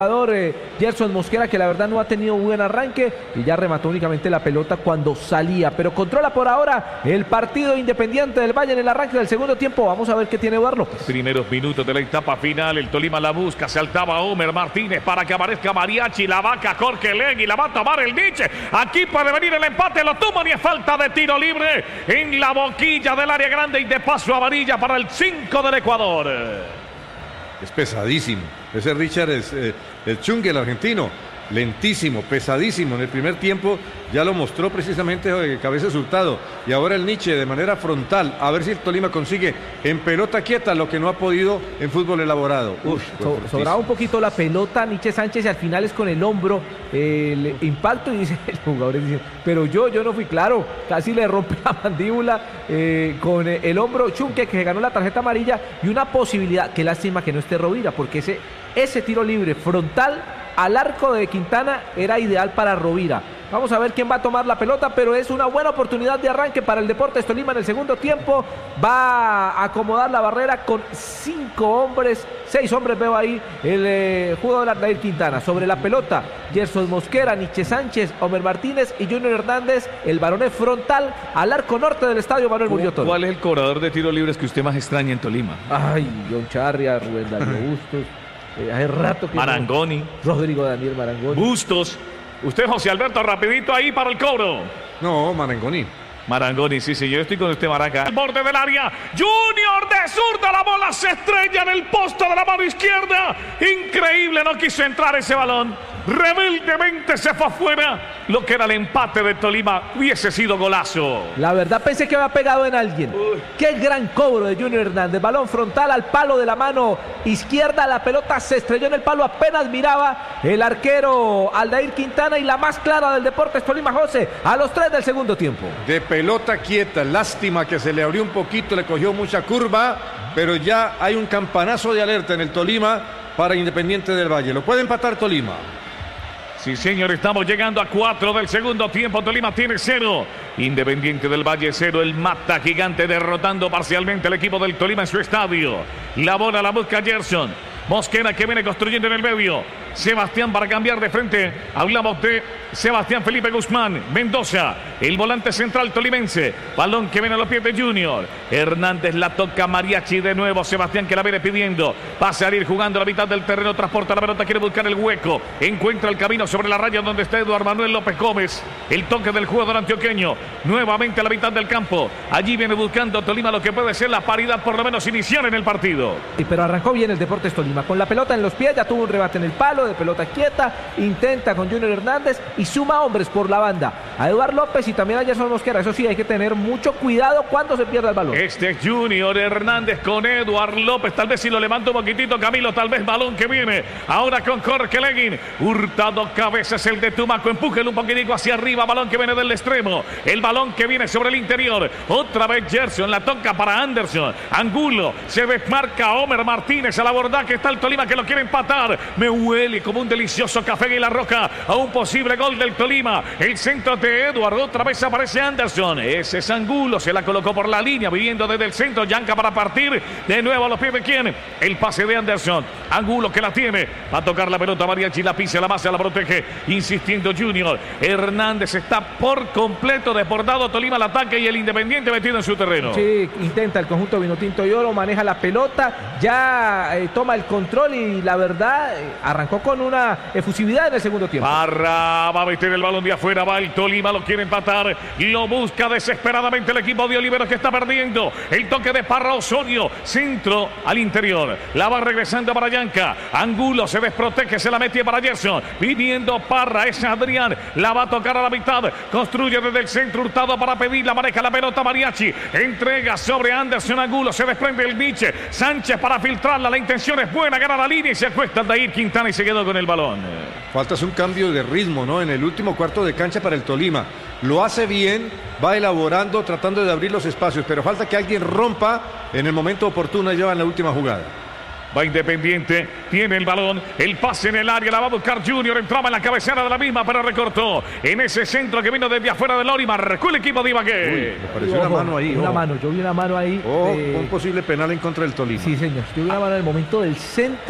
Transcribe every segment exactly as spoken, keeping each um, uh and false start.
Eh, Gerson Mosquera, que la verdad no ha tenido buen arranque y ya remató únicamente la pelota cuando salía, pero controla por ahora el partido Independiente del Valle en el arranque del segundo tiempo. Vamos a ver qué tiene Eduardo López. Primeros minutos de la etapa final, el Tolima la busca, saltaba Homer Martínez para que aparezca Mariachi, la vaca Jorge Legui, la va a tomar el Nietzsche, aquí puede venir el empate, lo toma, ni es falta de tiro libre en la boquilla del área grande y de paso amarilla para el cinco del Ecuador. Es pesadísimo. Ese Richard es eh, el Chungue, el argentino. Lentísimo, pesadísimo. En el primer tiempo ya lo mostró precisamente de cabeza Hurtado. Y ahora el Nietzsche de manera frontal. A ver si el Tolima consigue en pelota quieta lo que no ha podido en fútbol elaborado. Uf, so, sobraba un poquito la pelota Nietzsche Sánchez y al final es con el hombro eh, el impacto y dice el jugador dice, pero yo, yo no fui claro. Casi le rompe la mandíbula eh, con el hombro Chunque, que ganó la tarjeta amarilla y una posibilidad. Qué lástima que no esté Rovira, porque ese, ese tiro libre frontal al arco de Quintana era ideal para Rovira. Vamos a ver quién va a tomar la pelota, pero es una buena oportunidad de arranque para el Deportes Tolima en el segundo tiempo. Va a acomodar la barrera con cinco hombres, seis hombres veo ahí, el eh, jugador Ardair Quintana. Sobre la pelota, Gerson Mosquera, Nietzsche Sánchez, Homer Martínez y Junior Hernández. El balón es frontal al arco norte del estadio Manuel Murillo Toro. ¿Cuál es el cobrador de tiros libres que usted más extraña en Tolima? Ay, John Charria, Rubén Darío Bustos. Eh, hace rato que Marangoni. No. Rodrigo Daniel Marangoni. Bustos. Usted, José Alberto, rapidito ahí para el cobro. No, Marangoni. Marangoni, sí, sí, yo estoy con usted, Maraca. El borde del área, Junior de zurda, la bola se estrella en el poste de la mano izquierda. Increíble, no quiso entrar ese balón. Rebeldemente se fue afuera. Lo que era el empate de Tolima hubiese sido golazo. La verdad pensé que había pegado en alguien. Uy. Qué gran cobro de Junior Hernández. Balón frontal al palo de la mano izquierda. La pelota se estrelló en el palo. Apenas miraba el arquero Aldair Quintana. Y la más clara del Deportes Tolima, José, a los tres del segundo tiempo. De pelota quieta. Lástima que se le abrió un poquito. Le cogió mucha curva. Pero ya hay un campanazo de alerta en el Tolima para Independiente del Valle. Lo puede empatar Tolima. Sí, señor, estamos llegando a cuatro del segundo tiempo. Tolima tiene cero. Independiente del Valle cero. El mata gigante derrotando parcialmente al equipo del Tolima en su estadio. La bola la busca Gerson Mosquera, que viene construyendo en el medio. Sebastián para cambiar de frente. Hablamos de Sebastián Felipe Guzmán Mendoza, el volante central tolimense. Balón que viene a los pies de Junior. Hernández la toca Mariachi de nuevo. Sebastián, que la viene pidiendo. Va a salir jugando a la mitad del terreno. Transporta la pelota, quiere buscar el hueco. Encuentra el camino sobre la raya donde está Eduardo Manuel López Gómez. El toque del jugador antioqueño. Nuevamente a la mitad del campo. Allí viene buscando Tolima lo que puede ser la paridad, por lo menos inicial en el partido. Sí, pero arrancó bien el Deportes Tolima. Con la pelota en los pies, ya tuvo un rebate en el palo de pelota quieta. Intenta con Junior Hernández y suma hombres por la banda a Eduardo López y también a Gerson Mosquera. Eso sí, hay que tener mucho cuidado cuando se pierda el balón. Este es Junior Hernández con Eduardo López. Tal vez si lo levanta un poquitito Camilo, tal vez balón que viene ahora con Jorge Legui. Hurtado cabezas el de Tumaco. Empújelo un poquitico hacia arriba. Balón que viene del extremo. El balón que viene sobre el interior. Otra vez Gerson. La toca para Anderson. Angulo. Se desmarca Homer Martínez. A la borda que está el Tolima, que lo quiere empatar. Me huele como un delicioso café en la roca a un posible gol del Tolima. El centro de Eduardo. Otra vez aparece Anderson. Ese es Angulo. Se la colocó por la línea. Viniendo desde el centro. Yanca para partir. De nuevo a los pies de quién. El pase de Anderson. Angulo que la tiene. Va a tocar la pelota. Mariachi la pisa, la masa, la protege. Insistiendo Junior. Hernández está por completo desbordado. Tolima al ataque y el Independiente metido en su terreno. Sí, intenta el conjunto Vinotinto y Oro. Maneja la pelota. Ya eh, toma el control y la verdad eh, arrancó con una efusividad en el segundo tiempo. Parra va a meter el balón de afuera. Va el Tolima, lo quiere empatar. Y lo busca desesperadamente el equipo de Oliveros, que está perdiendo. El toque de Parra Osorio. Centro al interior. La va regresando para Yanca. Angulo se desprotege, se la mete para Gerson. Viniendo Parra, es Adrián. La va a tocar a la mitad. Construye desde el centro. Hurtado para pedir. La maneja la pelota Mariachi. Entrega sobre Anderson. Angulo. Se desprende el Nietzsche. Sánchez para filtrarla. La intención es buena. Gana la línea y se acuesta Aldair Quintana y se quedó con el balón. Falta un cambio de ritmo, ¿no? En el último cuarto de cancha para el Tolima. Lo hace bien, va elaborando, tratando de abrir los espacios, pero falta que alguien rompa en el momento oportuno y lleva en la última jugada. Va Independiente, tiene el balón, el pase en el área, la va a buscar Junior, entraba en la cabecera de la misma, pero recortó en ese centro que vino desde afuera del Lori, marcó el equipo de Ibagué. Uy, me pareció una mano ahí. Una oh. mano, yo vi una mano ahí. Oh, eh... un posible penal en contra del Tolima. Sí, señor, yo vi una mano en el momento del centro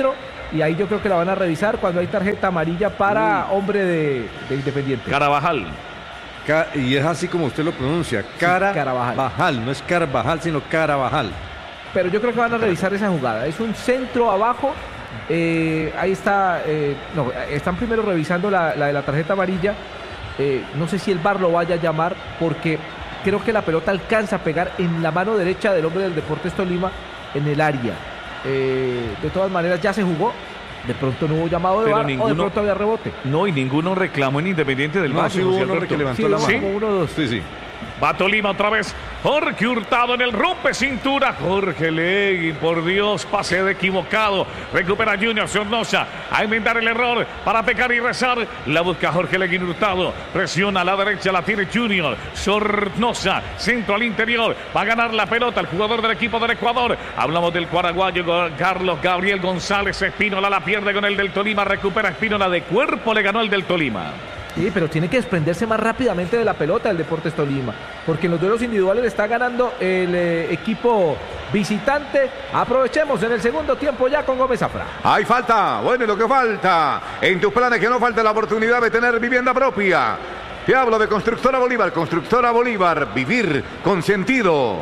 y ahí yo creo que la van a revisar cuando hay tarjeta amarilla para Uy. hombre de, de Independiente. Carabajal. Ca y es así como usted lo pronuncia, Cara sí, Carabajal. Bajal, no es Carvajal, sino Carabajal. Pero yo creo que van a revisar esa jugada. Es un centro abajo. Eh, ahí está. Eh, no, están primero revisando la, la de la tarjeta amarilla. Eh, no sé si el V A R lo vaya a llamar porque creo que la pelota alcanza a pegar en la mano derecha del hombre del Deportes Tolima en el área. Eh, de todas maneras ya se jugó. De pronto no hubo llamado de V A R ninguno, o de pronto había rebote. No, y ninguno reclamó en Independiente del Valle. No, sí hubo un hombre que levantó sí, la mano. ¿Sí? Uno, dos. Sí, sí. Va Tolima otra vez. Jorge Hurtado en el rompe cintura. Jorge Legui, por Dios, pase de equivocado. Recupera Junior Sornosa. A enmendar el error para pecar y rezar. La busca Jorge Legui Hurtado. Presiona a la derecha, la tiene Junior Sornosa. Centro al interior. Va a ganar la pelota el jugador del equipo del Ecuador. Hablamos del paraguayo Carlos Gabriel González. Espínola la pierde con el del Tolima. Recupera Espínola de cuerpo. Le ganó el del Tolima. Sí, pero tiene que desprenderse más rápidamente de la pelota el Deportes Tolima, porque en los duelos individuales está ganando el eh, equipo visitante. Aprovechemos en el segundo tiempo ya con Gómez Zafra. Hay falta, bueno, lo que falta en tus planes, que no falta la oportunidad de tener vivienda propia. Te hablo de Constructora Bolívar, Constructora Bolívar, vivir con sentido.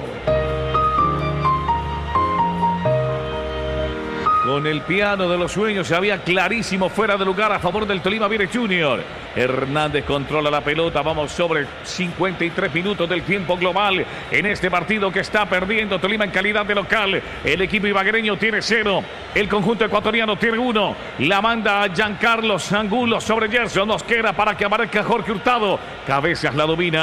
Con el piano de los sueños se había clarísimo fuera de lugar a favor del Tolima. Viene Junior. Hernández controla la pelota. Vamos sobre cincuenta y tres minutos del tiempo global en este partido que está perdiendo Tolima en calidad de local. El equipo ibaguereño tiene cero. El conjunto ecuatoriano tiene uno. La manda a Giancarlo Angulo sobre Gerson Mosquera para que aparezca Jorge Hurtado. Cabezas la domina.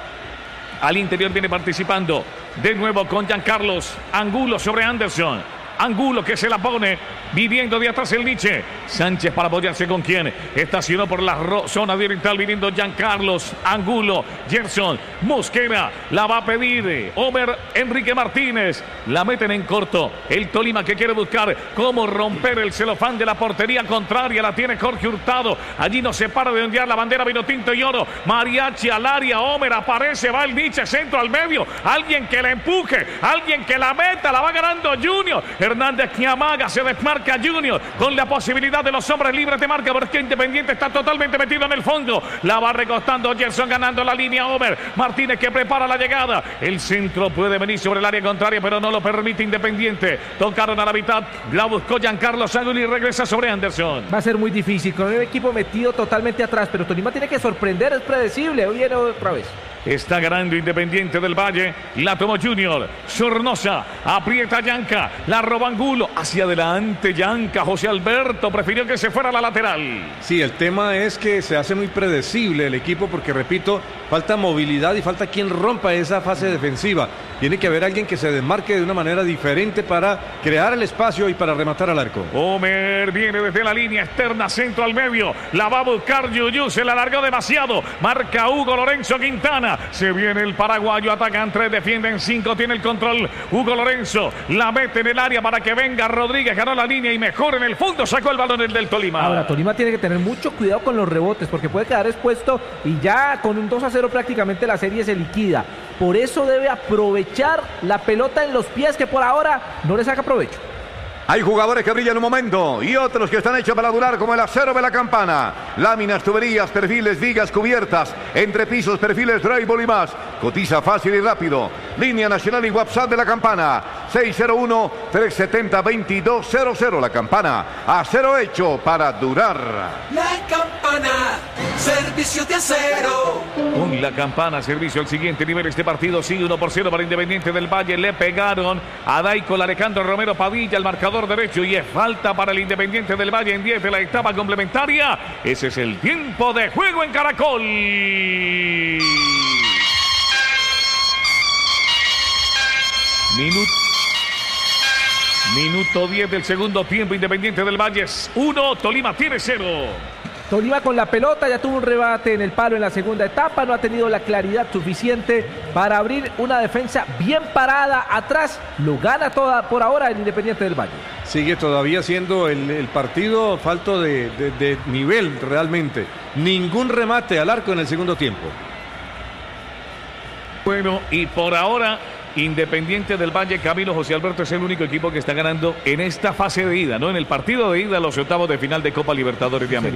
Al interior viene participando de nuevo con Giancarlo Angulo sobre Anderson. Angulo que se la pone, viviendo de atrás el Nietzsche. Sánchez para apoyarse con quien estacionó por la zona oriental, viniendo Giancarlo Angulo. Gerson Mosquera la va a pedir Homer Enrique Martínez. La meten en corto. El Tolima que quiere buscar cómo romper el celofán de la portería contraria. La tiene Jorge Hurtado. Allí no se para de ondear la bandera vino tinto y oro. Mariachi al área. Homer aparece. Va el Nietzsche, centro al medio. Alguien que la empuje. Alguien que la meta. La va ganando Junior. Hernández que amaga, se desmarca Junior con la posibilidad de los hombres libres de marca porque Independiente está totalmente metido en el fondo. La va recostando Gerson ganando la línea. Homer Martínez que prepara la llegada. El centro puede venir sobre el área contraria pero no lo permite Independiente. Tocaron a la mitad. La buscó Giancarlo Angulo y regresa sobre Anderson. Va a ser muy difícil con el equipo metido totalmente atrás, pero Tolima tiene que sorprender, es predecible. Hoy viene otra vez. Está ganando Independiente del Valle. La tomó Junior. Sornosa. Aprieta Yanca. La roba Angulo. Hacia adelante Yanca. José Alberto prefirió que se fuera a la lateral. Sí, el tema es que se hace muy predecible el equipo porque, repito, falta movilidad y falta quien rompa esa fase defensiva. Tiene que haber alguien que se desmarque de una manera diferente para crear el espacio y para rematar al arco. Homer viene desde la línea externa, centro al medio. La va a buscar Yuyu. Se la alargó demasiado. Marca Hugo Lorenzo Quintana. Se viene el paraguayo, atacan tres, defienden cinco, tiene el control Hugo Lorenzo, la mete en el área para que venga Rodríguez, ganó la línea y mejor en el fondo, sacó el balón el del Tolima. Ahora Tolima tiene que tener mucho cuidado con los rebotes porque puede quedar expuesto y ya con un dos a cero prácticamente la serie se liquida. Por eso debe aprovechar la pelota en los pies que por ahora no le saca provecho. Hay jugadores que brillan un momento y otros que están hechos para durar, como el acero de la campana. Láminas, tuberías, perfiles, vigas, cubiertas, entrepisos, perfiles, drywall y más. Cotiza fácil y rápido. Línea nacional y WhatsApp de la campana. seis cero uno, tres siete cero, dos dos cero cero. La campana. Acero hecho para durar. La campana. Servicio de acero. Con la campana, servicio al siguiente nivel. Este partido sigue uno por cero para Independiente del Valle. Le pegaron a Daicol Alejandro Romero Padilla, el marcador derecho, y es falta para el Independiente del Valle en diez de la etapa complementaria. Ese es el tiempo de juego en Caracol. Minuto, minuto diez del segundo tiempo. Independiente del Valle es uno, Tolima tiene cero. Tolima con la pelota, ya tuvo un rebate en el palo en la segunda etapa, no ha tenido la claridad suficiente para abrir una defensa bien parada atrás. Lo gana toda por ahora el Independiente del Valle. Sigue todavía siendo el, el partido falto de, de, de nivel realmente. Ningún remate al arco en el segundo tiempo. Bueno, y por ahora Independiente del Valle, Camilo, José Alberto, es el único equipo que está ganando en esta fase de ida, ¿no? En el partido de ida a los octavos de final de Copa Libertadores de América.